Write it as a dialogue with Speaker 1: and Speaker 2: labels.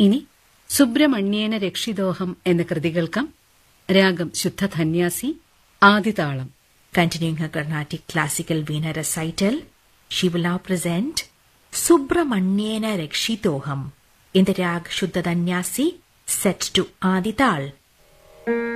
Speaker 1: ഇനി സുബ്രഹ്മണ്യേന രക്ഷിതോഹം എന്ന കൃതി കേൾക്കാം. രാഗം ശുദ്ധധന്യാസി, ആദിതാളം.
Speaker 2: Continuing her Carnatic classical Veena recital, she will now present Subramanyena Rakshitoham in the rag Shuddha Dhanyasi set to Adital.